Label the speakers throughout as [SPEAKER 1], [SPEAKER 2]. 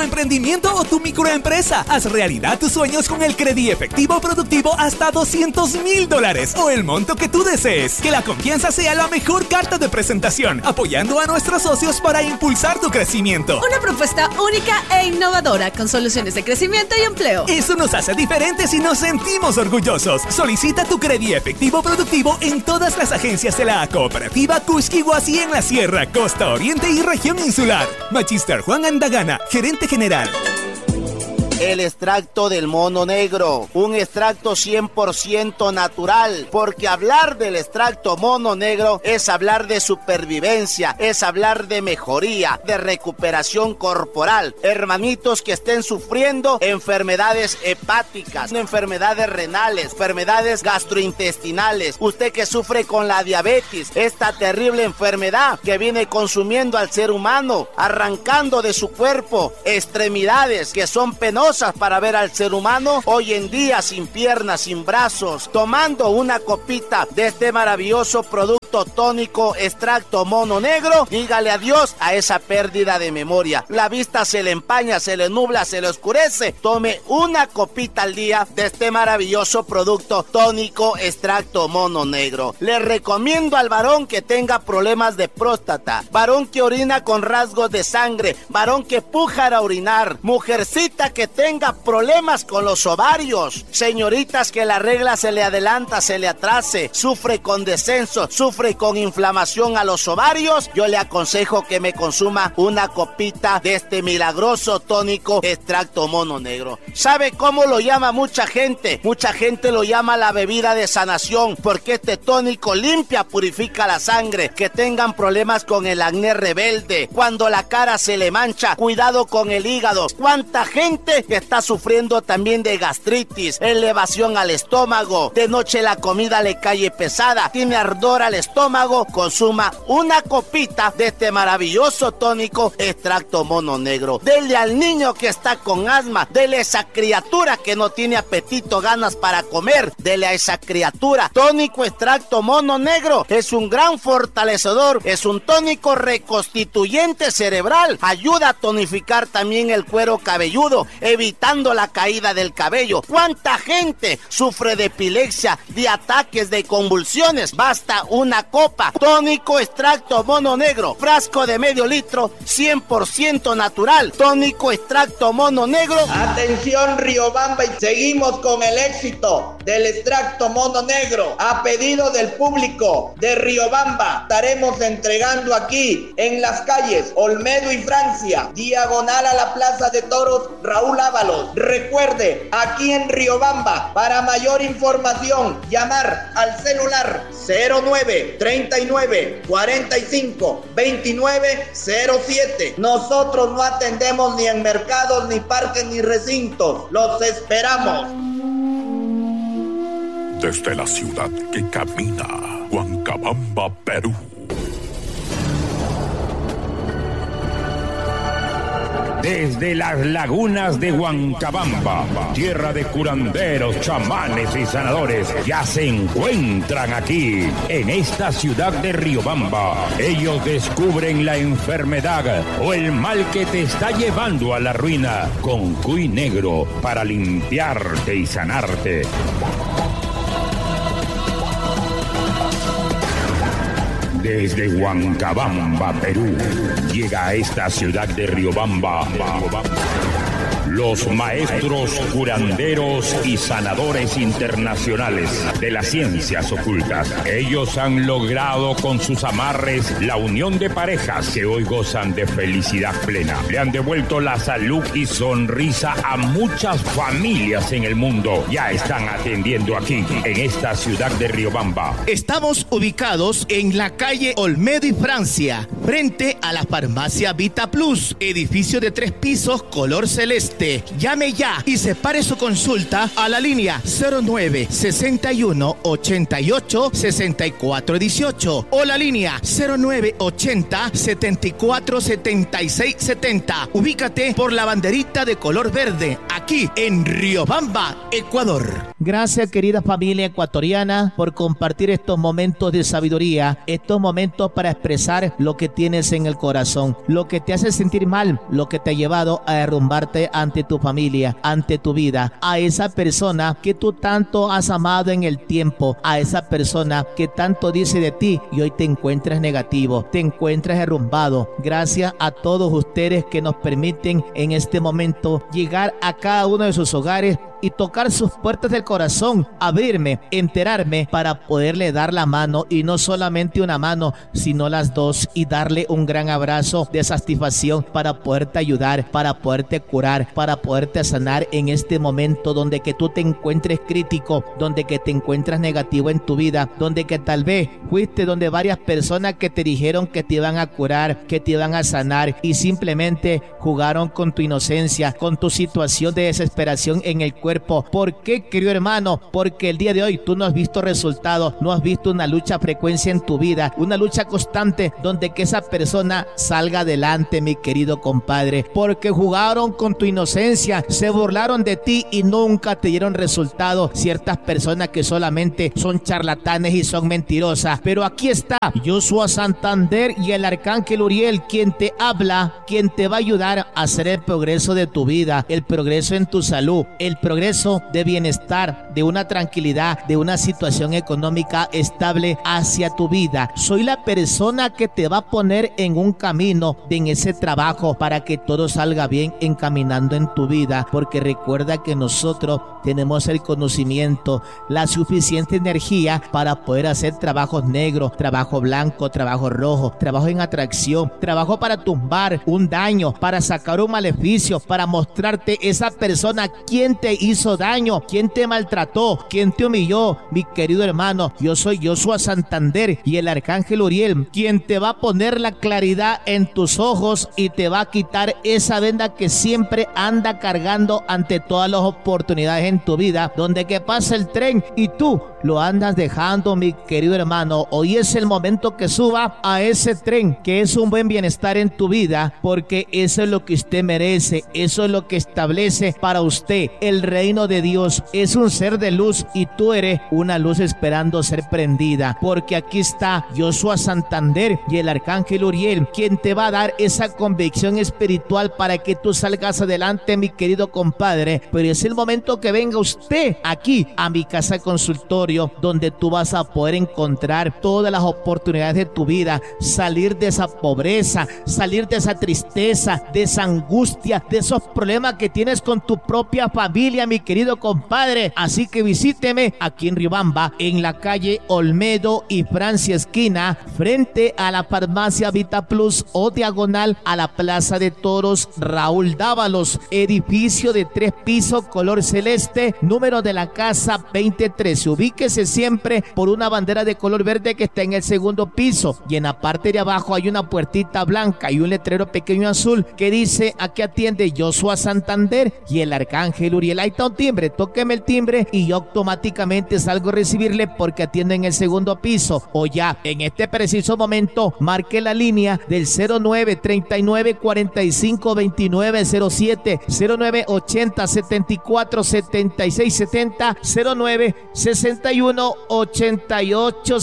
[SPEAKER 1] emprendimiento o tu microempresa. Haz realidad tus sueños con el Credi Efectivo Productivo hasta $200,000 o el monto que tú desees. Que la confianza sea la mejor carta de presentación, apoyando a nuestros socios para impulsar tu crecimiento.
[SPEAKER 2] Una propuesta única e innovadora con soluciones de crecimiento y empleo.
[SPEAKER 1] Eso nos hace diferentes y nos sentimos orgullosos. Solicita tu Credi Efectivo Productivo en todas las agencias de la Cooperativa Cusquihuasi en la Sierra, Costa Oriente y Región Insular. Magister Juan Andagana, gerente general.
[SPEAKER 3] El extracto del mono negro, un extracto 100% natural, porque hablar del extracto mono negro es hablar de supervivencia, es hablar de mejoría, de recuperación corporal. Hermanitos que estén sufriendo enfermedades hepáticas, enfermedades renales, enfermedades gastrointestinales, usted que sufre con la diabetes, esta terrible enfermedad que viene consumiendo al ser humano, arrancando de su cuerpo extremidades que son penosas para ver al ser humano hoy en día sin piernas, sin brazos, tomando una copita de este maravilloso producto tónico extracto mono negro. Dígale adiós a esa pérdida de memoria. La vista se le empaña, se le nubla, se le oscurece. Tome una copita al día de este maravilloso producto tónico extracto mono negro. Le recomiendo al varón que tenga problemas de próstata, varón que orina con rasgos de sangre, varón que puja a orinar, mujercita que tenga problemas con los ovarios, señoritas que la regla se le adelanta, se le atrase, sufre con descenso, sufre con inflamación a los ovarios, yo le aconsejo que me consuma una copita de este milagroso tónico extracto mono negro. ¿Sabe cómo lo llama mucha gente? Mucha gente lo llama la bebida de sanación, porque este tónico limpia, purifica la sangre. Que tengan problemas con el acné rebelde, cuando la cara se le mancha, cuidado con el hígado. ¿Cuánta gente que está sufriendo también de gastritis, elevación al estómago, de noche la comida le cae pesada, tiene ardor al estómago? Consuma una copita de este maravilloso tónico extracto mono negro. Dele al niño que está con asma, dele a esa criatura que no tiene apetito, ganas para comer, dele a esa criatura. Tónico extracto mono negro es un gran fortalecedor, es un tónico reconstituyente cerebral, ayuda a tonificar también el cuero cabelludo, evitando la caída del cabello. ¿Cuánta gente sufre de epilepsia, de ataques, de convulsiones? Basta una copa. Tónico extracto mono negro, frasco de medio litro, 100% natural. Tónico extracto mono negro.
[SPEAKER 4] Atención Riobamba, y seguimos con el éxito del extracto mono negro. A pedido del público de Riobamba, estaremos entregando aquí en las calles Olmedo y Francia, diagonal a la Plaza de Toros Raúl Ábalos. Recuerde, aquí en Riobamba, para mayor información, llamar al celular 09 39 45 29 07. Nosotros no atendemos ni en mercados, ni parques, ni recintos. Los esperamos.
[SPEAKER 5] Desde la ciudad que camina, Huancabamba, Perú.
[SPEAKER 6] Desde las lagunas de Huancabamba, tierra de curanderos, chamanes y sanadores, ya se encuentran aquí, en esta ciudad de Riobamba. Ellos descubren la enfermedad o el mal que te está llevando a la ruina, con cuy negro para limpiarte y sanarte. Desde Huancabamba, Perú, llega a esta ciudad de Riobamba los maestros curanderos y sanadores internacionales de las ciencias ocultas. Ellos han logrado con sus amarres la unión de parejas que hoy gozan de felicidad plena. Le han devuelto la salud y sonrisa a muchas familias en el mundo. Ya están atendiendo aquí, en esta ciudad de Riobamba.
[SPEAKER 7] Estamos ubicados en la calle Olmedo y Francia, frente a la farmacia Vita Plus, edificio de 3 pisos color celeste. Llame ya y separe su consulta a la línea 09 61 88 64 18 o la línea 09 80 74 76 70. Ubícate por la banderita de color verde, aquí en Riobamba, Ecuador.
[SPEAKER 8] Gracias, querida familia ecuatoriana, por compartir estos momentos de sabiduría, estos momentos para expresar lo que
[SPEAKER 7] tienes en el corazón, lo que te hace sentir mal, lo que te ha llevado a derrumbarte ante tu familia, ante tu vida, a esa persona que tú tanto has amado en el tiempo, a esa persona que tanto dice de ti y hoy te encuentras negativo, te encuentras derrumbado. Gracias a todos ustedes que nos permiten en este momento llegar a cada uno de sus hogares y tocar sus puertas del corazón, abrirme, enterarme para poderle dar la mano, y no solamente una mano, sino las dos, y darle un gran abrazo de satisfacción para poderte ayudar, para poderte curar, para poderte sanar en este momento donde que tú te encuentres crítico, donde que te encuentras negativo en tu vida, donde que tal vez fuiste donde varias personas que te dijeron que te iban a curar, que te iban a sanar, y simplemente jugaron con tu inocencia, con tu situación de desesperación en el cuerpo. ¿Por qué, querido hermano? Porque el día de hoy tú no has visto resultados, no has visto una lucha frecuencia en tu vida, una lucha constante donde que esa persona salga adelante, mi querido compadre, porque jugaron con tu inocencia, se burlaron de ti y nunca te dieron resultado. Ciertas personas que solamente son charlatanes y son mentirosas, pero aquí está Joshua Santander y el Arcángel Uriel, quien te habla, quien te va a ayudar a hacer el progreso de tu vida, el progreso en tu salud, el progreso de bienestar, de una tranquilidad, de una situación económica estable hacia tu vida. Soy la persona que te va a poner en un camino, en ese trabajo, para que todo salga bien encaminando en tu vida, porque recuerda que nosotros tenemos el conocimiento, la suficiente energía para poder hacer trabajos negros, trabajo blanco, trabajo rojo, trabajo en atracción, trabajo para tumbar un daño, para sacar un maleficio, para mostrarte esa persona quien te hizo daño, quien te maltrató, quien te humilló. Mi querido hermano, yo soy Joshua Santander y el Arcángel Uriel, quien te va a poner la claridad en tus ojos y te va a quitar esa venda que siempre anda cargando ante todas las oportunidades en tu vida, donde que pasa el tren y tú lo andas dejando, mi querido hermano. Hoy es el momento que suba a ese tren, que es un buen bienestar en tu vida, porque eso es lo que usted merece, eso es lo que establece para usted. El reino de Dios es un ser de luz y tú eres una luz esperando ser prendida, porque aquí está Joshua Santander y el Arcángel Uriel, quien te va a dar esa convicción espiritual para que tú salgas adelante, mi querido compadre. Pero es el momento que venga usted aquí a mi casa consultorio, donde tú vas a poder encontrar todas las oportunidades de tu vida, salir de esa pobreza, salir de esa tristeza, de esa angustia, de esos problemas que tienes con tu propia familia, mi querido compadre. Así que visíteme aquí en Riobamba, en la calle Olmedo y Francia esquina, frente a la farmacia Vita Plus, o diagonal a la Plaza de Toros Raúl Dávalos, edificio de 3 pisos color celeste, número de la casa 2013. Ubíquese siempre por una bandera de color verde que está en el segundo piso, y en la parte de abajo hay una puertita blanca y un letrero pequeño azul que dice: aquí atiende Joshua Santander y el Arcángel Uriel. Ahí está un timbre, tóqueme el timbre y yo automáticamente salgo a recibirle, porque atiende en el segundo piso. O ya en este preciso momento marque la línea del 09 39 45 29 07, 09 80 74 76 70, 09 61 88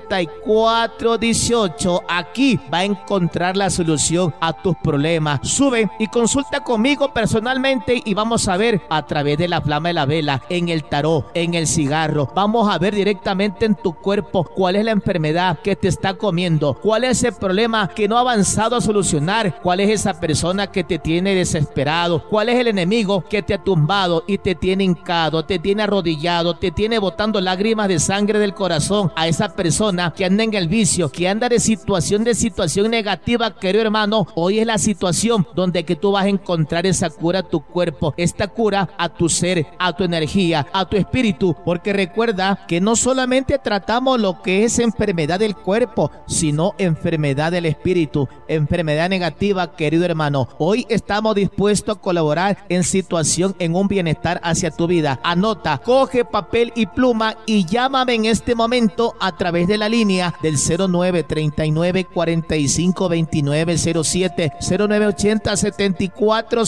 [SPEAKER 7] 64 18. Aquí va a encontrar la solución a tus problemas. Sube y consulta conmigo personalmente y vamos a ver a través de la flama de la vela, en el tarot, en el cigarro. Vamos a ver directamente en tu cuerpo cuál es la enfermedad que te está comiendo, cuál es el problema que no ha avanzado a solucionar, cuál es esa persona que te tiene desesperado, cuál es el enemigo que te ha tumbado y te tiene hincado, te tiene arrodillado, te tiene botando lágrimas de sangre del corazón. A esa persona que anda en el vicio, que anda de situación negativa, querido hermano, hoy es la situación donde que tú vas a encontrar esa cura a tu cuerpo, esta cura a tu ser, a tu energía, a tu espíritu, porque recuerda que no solamente tratamos lo que es enfermedad del cuerpo, sino enfermedad del espíritu, enfermedad negativa, querido hermano. Hoy estamos dispuestos a colaborar en situación, en un bienestar hacia tu vida. Anota, coge papel y pluma y llámame en este momento a través de la línea del 0939 45 29 07, 0980 74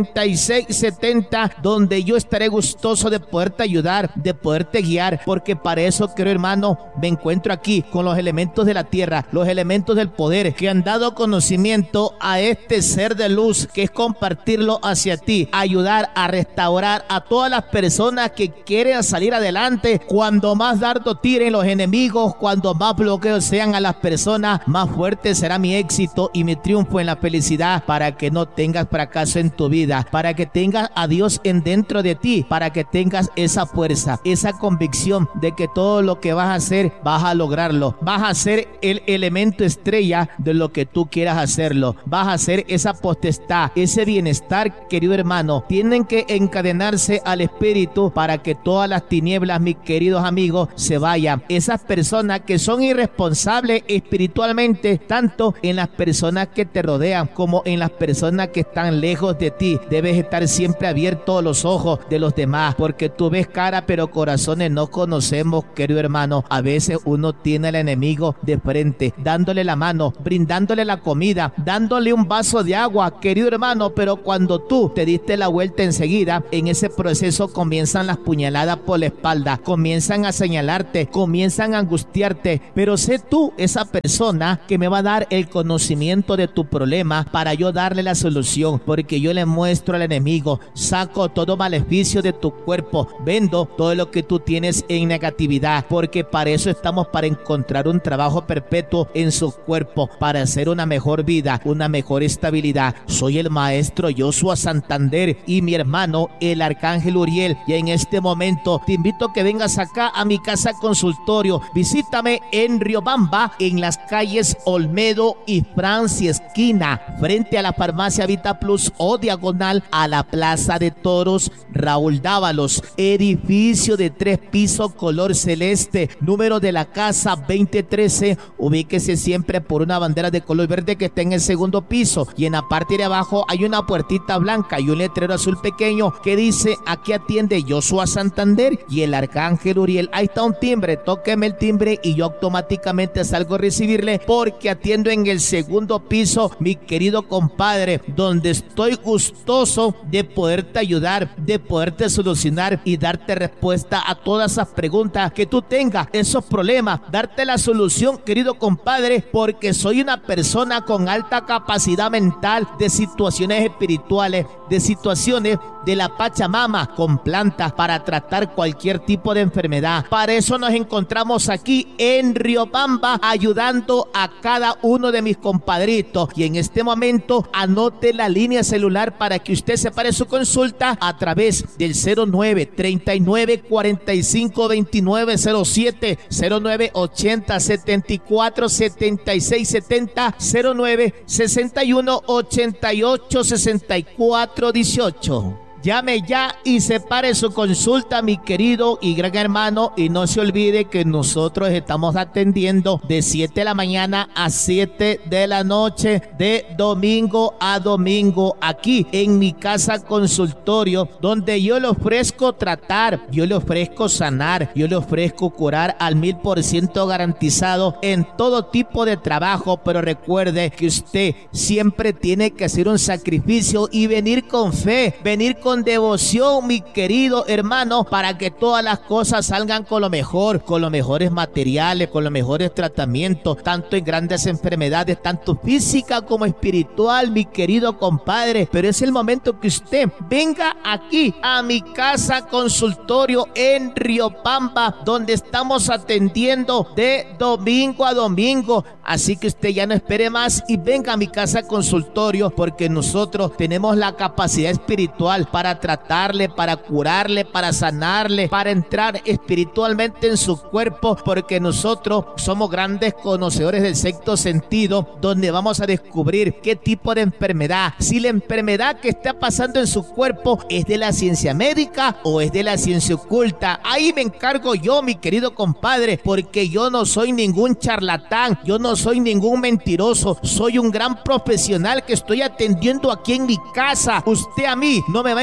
[SPEAKER 7] 76 70, donde yo estaré gustoso de poderte ayudar, de poderte guiar, porque para eso, querido hermano, me encuentro aquí con los elementos de la tierra, los elementos del poder que han dado conocimiento a este ser de luz, que es compartirlo hacia ti, ayudar a restaurar a todas las personas que quieren salir adelante. Cuando más dardo tiren los enemigos, cuando más bloqueos sean a las personas, más fuerte será mi éxito y mi triunfo en la felicidad, para que no tengas fracaso en tu vida, para que tengas a Dios en dentro de ti, para que tengas esa fuerza, esa convicción de que todo lo que vas a hacer, vas a lograrlo, vas a ser el elemento estrella de lo que tú quieras hacerlo, vas a ser esa potestad, ese bienestar, querido hermano. Tienen que encadenarse al espíritu para que todas las tinieblas, mis queridos amigos, se vayan. Esas personas que son irresponsables espiritualmente, tanto en las personas que te rodean como en las personas que están lejos de ti, debes estar siempre abierto a los ojos de los demás, porque tú ves cara pero corazones no conocemos, querido hermano. A veces uno tiene al enemigo de frente, dándole la mano, brindándole la comida, dándole un vaso de agua, querido hermano, pero cuando tú te diste la vuelta enseguida, en ese proceso comienzan las puñaladas por la espalda, comienzan a señalarte, comienzan a angustiarte, pero sé tú esa persona que me va a dar el conocimiento de tu problema para yo darle la solución, porque yo le muestro al enemigo, saco todo maleficio de tu cuerpo, vendo todo lo que tú tienes en negatividad, porque para eso estamos, para encontrar un trabajo perpetuo en su cuerpo, para hacer una mejor vida, una mejor estabilidad. Soy el maestro Joshua Santander y mi hermano el arcángel Uriel, y en este momento te invito a que vengas acá a mi casa consultorio. Visítame en Riobamba, en las calles Olmedo y Francia esquina, frente a la farmacia Vita Plus, o diagonal a la Plaza de Toros Raúl Dávalos, edificio de 3 pisos color celeste, número de la casa 2013. Ubíquese siempre por una bandera de color verde que está en el segundo piso, y en la parte de abajo hay una puertita blanca y un letrero azul pequeño que dice: aquí atiende Joshua Santander y el arcángel Uriel. Ahí está un timbre, tóqueme el timbre y yo automáticamente salgo a recibirle, porque atiendo en el segundo piso, mi querido compadre, donde estoy gustoso de poderte ayudar, de poderte solucionar y darte respuesta a todas esas preguntas que tú tengas, esos problemas, darte la solución, querido compadre, porque soy una persona con alta capacidad mental de situaciones espirituales, de situaciones de la Pachamama, con plantas para tratar cualquier tipo de enfermedad. Para eso nos encontramos aquí en Riobamba, ayudando a cada uno de mis compadritos. Y en este momento anote la línea celular para que usted separe su consulta a través del 09 39 45 29 07, 09 80 74 76 70, 09 61 88 64 18. Llame ya y separe su consulta, mi querido y gran hermano, y no se olvide que nosotros estamos atendiendo de 7 de la mañana a 7 de la noche, de domingo a domingo, aquí en mi casa consultorio, donde yo le ofrezco tratar, yo le ofrezco sanar, yo le ofrezco curar al 1000% garantizado en todo tipo de trabajo. Pero recuerde que usted siempre tiene que hacer un sacrificio y venir con fe, venir con devoción, mi querido hermano, para que todas las cosas salgan con lo mejor, con los mejores materiales, con los mejores tratamientos, tanto en grandes enfermedades, tanto física como espiritual, mi querido compadre. Pero es el momento que usted venga aquí a mi casa consultorio en Riobamba, donde estamos atendiendo de domingo a domingo. Así que usted ya no espere más y venga a mi casa consultorio, porque nosotros tenemos la capacidad espiritual para tratarle, para curarle, para sanarle, para entrar espiritualmente en su cuerpo, porque nosotros somos grandes conocedores del sexto sentido, donde vamos a descubrir qué tipo de enfermedad, si la enfermedad que está pasando en su cuerpo es de la ciencia médica o es de la ciencia oculta. Ahí me encargo yo, mi querido compadre, porque yo no soy ningún charlatán, yo no soy ningún mentiroso, soy un gran profesional que estoy atendiendo aquí en mi casa. Usted a mí no me va a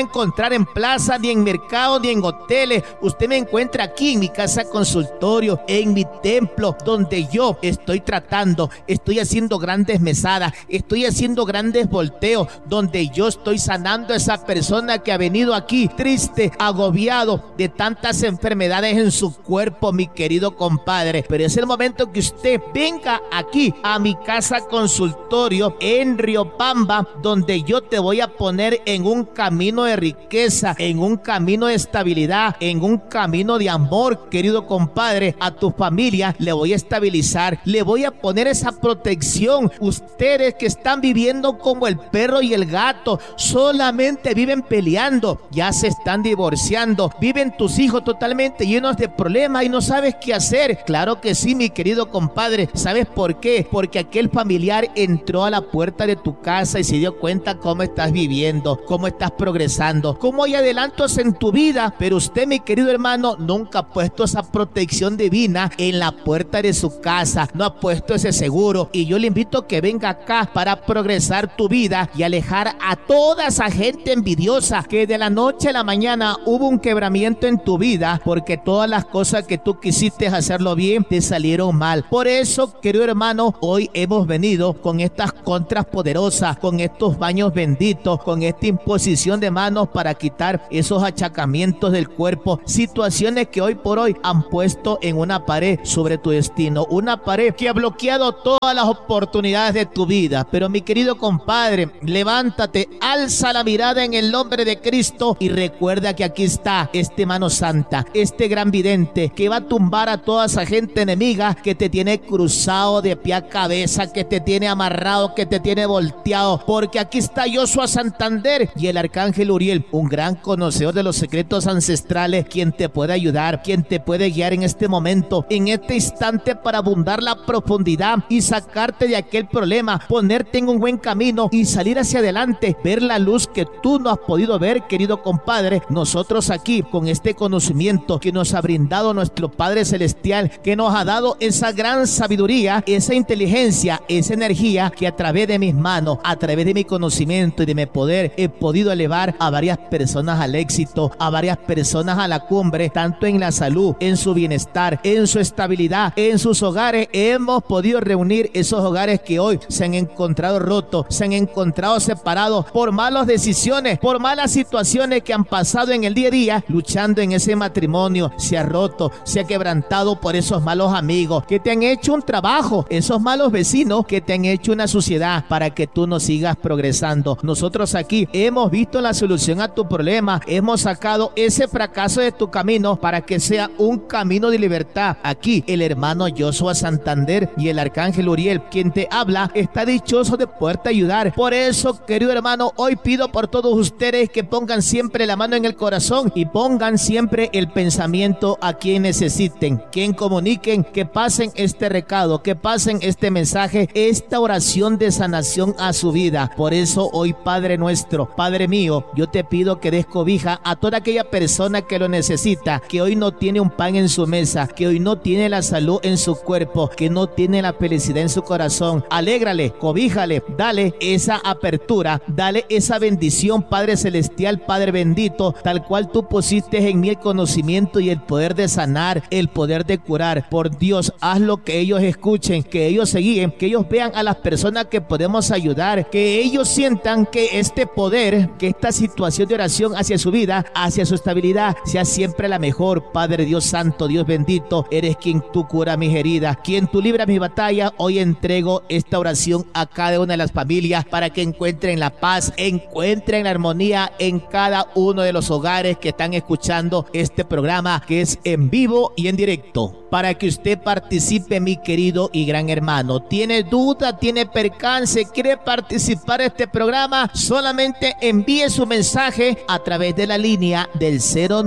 [SPEAKER 7] encontrar en plaza, ni en mercado, ni en hoteles. Usted me encuentra aquí en mi casa consultorio, en mi templo, donde yo estoy tratando, estoy haciendo grandes mesadas, estoy haciendo grandes volteos, donde yo estoy sanando a esa persona que ha venido aquí triste, agobiado de tantas enfermedades en su cuerpo, mi querido compadre. Pero es el momento que usted venga aquí a mi casa consultorio en Riobamba, donde yo te voy a poner en un camino de riqueza, en un camino de estabilidad, en un camino de amor, querido compadre. A tu familia le voy a estabilizar, le voy a poner esa protección. Ustedes que están viviendo como el perro y el gato, solamente viven peleando, ya se están divorciando, viven tus hijos totalmente llenos de problemas y no sabes qué hacer. Claro que sí, mi querido compadre. ¿Sabes por qué? Porque aquel familiar entró a la puerta de tu casa y se dio cuenta cómo estás viviendo, cómo estás progresando, cómo hay adelantos en tu vida, pero usted, mi querido hermano, nunca ha puesto esa protección divina en la puerta de su casa, no ha puesto ese seguro. Y yo le invito a que venga acá para progresar tu vida y alejar a toda esa gente envidiosa que de la noche a la mañana hubo un quebramiento en tu vida porque todas las cosas que tú quisiste hacerlo bien te salieron mal. Por eso, querido hermano, hoy hemos venido con estas contras poderosas, con estos baños benditos, con esta imposición de manos para quitar esos achacamientos del cuerpo, situaciones que hoy por hoy han puesto en una pared sobre tu destino, una pared que ha bloqueado todas las oportunidades de tu vida. Pero mi querido compadre, levántate, alza la mirada en el nombre de Cristo y recuerda que aquí está este mano santa, este gran vidente que va a tumbar a toda esa gente enemiga que te tiene cruzado de pie a cabeza, que te tiene amarrado, que te tiene volteado, porque aquí está Joshua Santander y el arcángel Uriel, un gran conocedor de los secretos ancestrales, quien te puede ayudar, quien te puede guiar en este momento, en este instante, para abundar la profundidad y sacarte de aquel problema, ponerte en un buen camino y salir hacia adelante, ver la luz que tú no has podido ver, querido compadre. Nosotros aquí, con este conocimiento que nos ha brindado nuestro Padre Celestial, que nos ha dado esa gran sabiduría, esa inteligencia, esa energía, que a través de mis manos, a través de mi conocimiento y de mi poder, he podido elevar a varias personas al éxito, a varias personas a la cumbre, tanto en la salud, en su bienestar, en su estabilidad, en sus hogares. Hemos podido reunir esos hogares que hoy se han encontrado rotos, se han encontrado separados por malas decisiones, por malas situaciones que han pasado en el día a día, luchando en ese matrimonio. Se ha roto, se ha quebrantado por esos malos amigos que te han hecho un trabajo, esos malos vecinos que te han hecho una suciedad para que tú no sigas progresando. Nosotros aquí hemos visto la solución a tu problema, hemos sacado ese fracaso de tu camino para que sea un camino de libertad. Aquí el hermano Joshua Santander y el arcángel Uriel, quien te habla, está dichoso de poderte ayudar. Por eso, querido hermano, hoy pido por todos ustedes que pongan siempre la mano en el corazón y pongan siempre el pensamiento a quien necesiten, quien comuniquen, que pasen este recado, que pasen este mensaje, esta oración de sanación a su vida. Por eso hoy, Padre nuestro, Padre mío, yo te pido que des cobija a toda aquella persona que lo necesita, que hoy no tiene un pan en su mesa, que hoy no tiene la salud en su cuerpo, que no tiene la felicidad en su corazón. Alégrale, cobíjale, dale esa apertura, dale esa bendición, Padre Celestial, Padre bendito, tal cual tú pusiste en mí el conocimiento y el poder de sanar, el poder de curar. Por Dios, haz lo que ellos escuchen, que ellos se guíen, que ellos vean a las personas que podemos ayudar, que ellos sientan que este poder, que esta situación de oración hacia su vida, hacia su estabilidad, sea siempre la mejor. Padre Dios santo, Dios bendito, eres quien tú cura mis heridas, quien tú libras mi batalla. Hoy entrego esta oración a cada una de las familias para que encuentren la paz, encuentren la armonía en cada uno de los hogares que están escuchando este programa, que es en vivo y en directo. Para que usted participe, mi querido y gran hermano. ¿Tiene duda? ¿Tiene percance? ¿Quiere participar en este programa? Solamente envíe su mensaje a través de la línea del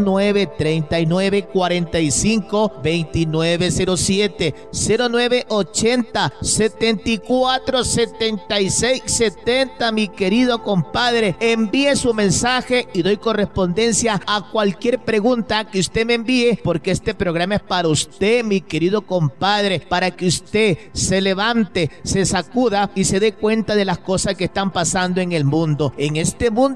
[SPEAKER 7] 0939 45 2907, 0980 74 76 70. Mi querido compadre, envíe su mensaje y doy correspondencia a cualquier pregunta que usted me envíe, porque este programa es para usted, mi querido compadre, para que usted se levante, se sacuda y se dé cuenta de las cosas que están pasando en el mundo, en este mundo que nos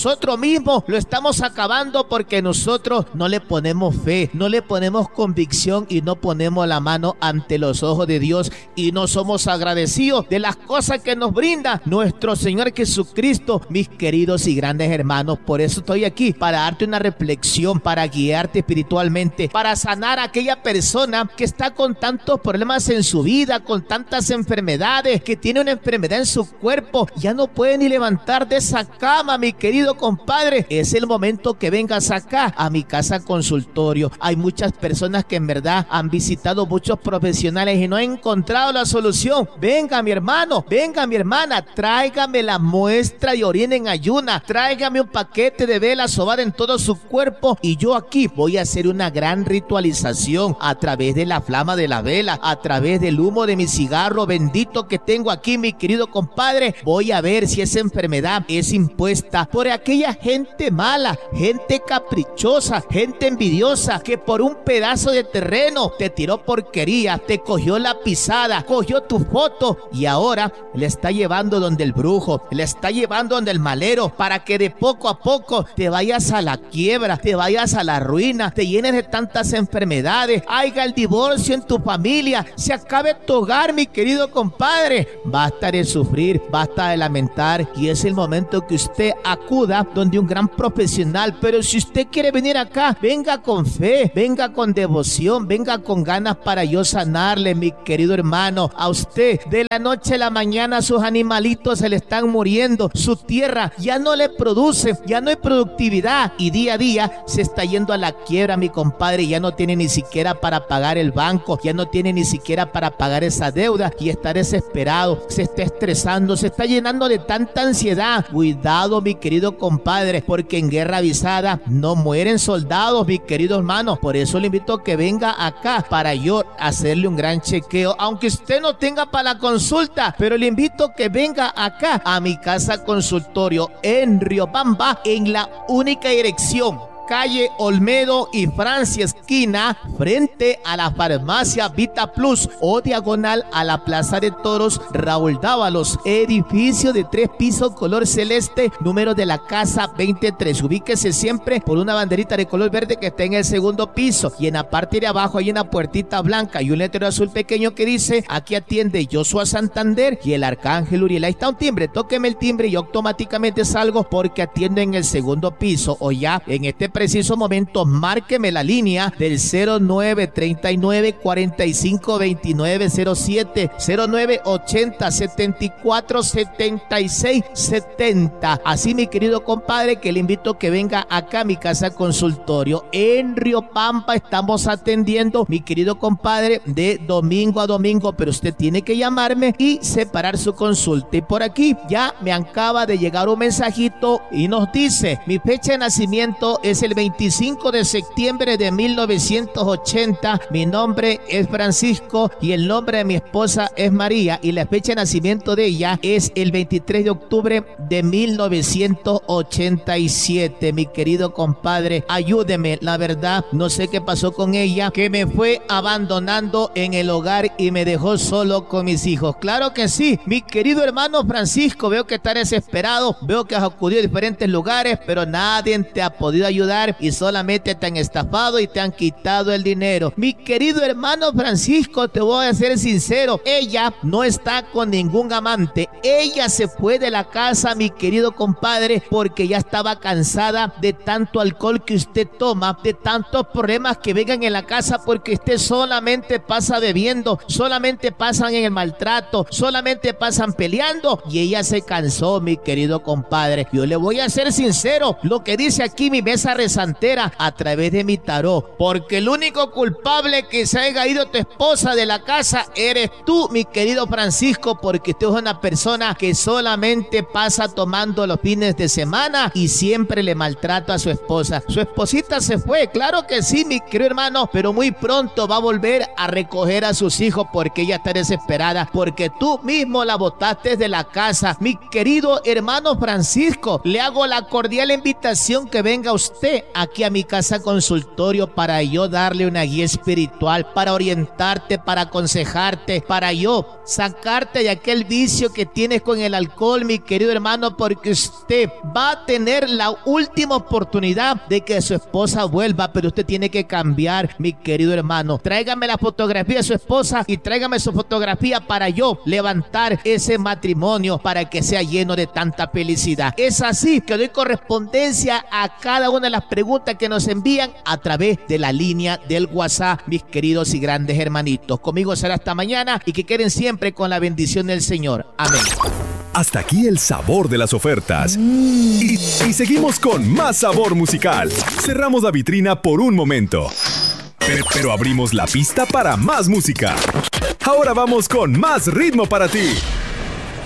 [SPEAKER 7] nosotros mismos lo estamos acabando porque nosotros no le ponemos fe, no le ponemos convicción y no ponemos la mano ante los ojos de Dios y no somos agradecidos de las cosas que nos brinda nuestro Señor Jesucristo, mis queridos y grandes hermanos. Por eso estoy aquí, para darte una reflexión, para guiarte espiritualmente, para sanar a aquella persona que está con tantos problemas en su vida, con tantas enfermedades, que tiene una enfermedad en su cuerpo, ya no puede ni levantar de esa cama, mi querido compadre. Es el momento que vengas acá a mi casa consultorio. Hay muchas personas que en verdad han visitado muchos profesionales y no han encontrado la solución. Venga mi hermano, venga mi hermana, tráigame la muestra de orina en ayuna, tráigame un paquete de vela sobada en todo su cuerpo y yo aquí voy a hacer una gran ritualización a través de la flama de la vela, a través del humo de mi cigarro bendito que tengo aquí, mi querido compadre. Voy a ver si esa enfermedad es impuesta por aquella gente mala, gente caprichosa, gente envidiosa que por un pedazo de terreno te tiró porquería, te cogió la pisada, cogió tu foto y ahora le está llevando donde el brujo, le está llevando donde el malero, para que de poco a poco te vayas a la quiebra, te vayas a la ruina, te llenes de tantas enfermedades, haya el divorcio en tu familia, se acabe tu hogar, mi querido compadre. Basta de sufrir, basta de lamentar y es el momento que usted acuda donde un gran profesional. Pero si usted quiere venir acá, venga con fe, venga con devoción, venga con ganas para yo sanarle, mi querido hermano. A usted de la noche a la mañana sus animalitos se le están muriendo, su tierra ya no le produce, ya no hay productividad y día a día se está yendo a la quiebra, mi compadre. Ya no tiene ni siquiera para pagar el banco, ya no tiene ni siquiera para pagar esa deuda y está desesperado, se está estresando, se está llenando de tanta ansiedad. Cuidado, mi querido compadre, porque en guerra avisada no mueren soldados, mi querido hermano. Por eso le invito a que venga acá para yo hacerle un gran chequeo, aunque usted no tenga para la consulta, pero le invito a que venga acá a mi casa consultorio en Riobamba, en la única dirección, calle Olmedo y Francia esquina, frente a la farmacia Vita Plus o diagonal a la Plaza de Toros Raúl Dávalos, edificio de 3 pisos color celeste, número de la casa 23. Ubíquese siempre por una banderita de color verde que está en el segundo piso y en la parte de abajo hay una puertita blanca y un letrero azul pequeño que dice: aquí atiende Joshua Santander y el Arcángel Uriel. Ahí está un timbre, tóqueme el timbre y yo automáticamente salgo porque atiendo en el segundo piso. O ya en este preciso momento márqueme la línea del 0939 45 29 07, 0980 74 76 70. Así, mi querido compadre, que le invito a que venga acá a mi casa consultorio en Riobamba. Estamos atendiendo, mi querido compadre, de domingo a domingo, pero usted tiene que llamarme y separar su consulta. Y por aquí ya me acaba de llegar un mensajito y nos dice: mi fecha de nacimiento es el 25 de septiembre de 1980. Mi nombre es Francisco y el nombre de mi esposa es María y la fecha de nacimiento de ella es el 23 de octubre de 1987. Mi querido compadre, ayúdeme. La verdad, no sé qué pasó con ella, que me fue abandonando en el hogar y me dejó solo con mis hijos. Claro que sí, mi querido hermano Francisco, veo que está desesperado, veo que has acudido a diferentes lugares, pero nadie te ha podido ayudar y solamente te han estafado y te han quitado el dinero. Mi querido hermano Francisco, te voy a ser sincero, ella no está con ningún amante. Ella se fue de la casa, mi querido compadre, porque ya estaba cansada de tanto alcohol que usted toma, de tantos problemas que vengan en la casa, porque usted solamente pasa bebiendo, solamente pasan en el maltrato, solamente pasan peleando, y ella se cansó, mi querido compadre. Yo le voy a ser sincero, lo que dice aquí mi mesa rezantera a través de mi tarot, porque el único culpable que se haya ido tu esposa de la casa eres tú, mi querido Francisco, porque usted es una persona que solamente pasa tomando los fines de semana y siempre le maltrata a su esposa. Su esposita se fue, claro que sí, mi querido hermano, pero muy pronto va a volver a recoger a sus hijos porque ella está desesperada, porque tú mismo la botaste de la casa. Mi querido hermano Francisco, le hago la cordial invitación que venga usted usted aquí a mi casa consultorio para yo darle una guía espiritual, para orientarte, para aconsejarte, para yo sacarte de aquel vicio que tienes con el alcohol, mi querido hermano, porque usted va a tener la última oportunidad de que su esposa vuelva, pero usted tiene que cambiar, mi querido hermano. Tráigame la fotografía de su esposa y tráigame su fotografía para yo levantar ese matrimonio para que sea lleno de tanta felicidad. Es así que doy correspondencia a cada una de las preguntas que nos envían a través de la línea del WhatsApp, mis queridos y grandes hermanitos. Conmigo será hasta mañana y que queden siempre con la bendición del Señor. Amén.
[SPEAKER 8] Hasta aquí el sabor de las ofertas. Y seguimos con más sabor musical. Cerramos la vitrina por un momento, pero abrimos la pista para más música. Ahora vamos con más ritmo para ti.